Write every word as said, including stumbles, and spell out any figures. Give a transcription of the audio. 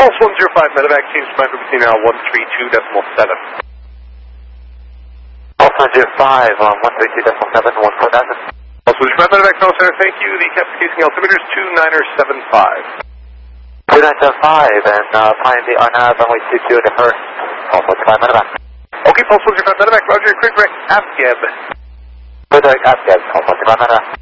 Pulse one zero five medevac, change to my frequency now one three two decimal seven. Pulse one zero five on one three two decimal seven, one four thousand. Pulse one zero five medevac, Tunnel Center, thank you. The captain casing altimeter is two niner seven five. two nine seven five, and uh, find the R N A V runway two two at first. Pulse one zero five medevac. Okay, Pulse one zero five medevac, roger, quick direct, AFGAB. Quick direct, AFGAB, Pulse one zero five medevac.